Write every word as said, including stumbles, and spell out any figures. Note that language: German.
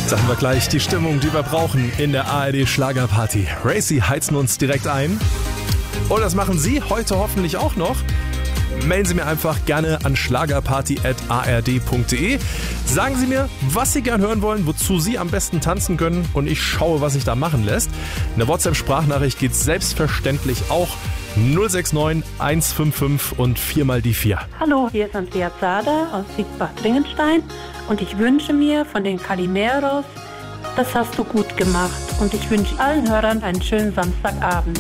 Da haben wir gleich die Stimmung, die wir brauchen in der A R D Schlagerparty. Racy heizen uns direkt ein. Und das machen Sie heute hoffentlich auch noch. Melden Sie mir einfach gerne an schlagerparty at a r d punkt d e. Sagen Sie mir, was Sie gern hören wollen, wozu Sie am besten tanzen können und ich schaue, was sich da machen lässt. Eine WhatsApp-Sprachnachricht geht selbstverständlich auch. null sechs neun eins fünf fünf und viermal die vier. Hallo, hier ist Andrea Zader aus Siegbad Dringenstein und ich wünsche mir von den Calimeros, das hast du gut gemacht und ich wünsche allen Hörern einen schönen Samstagabend.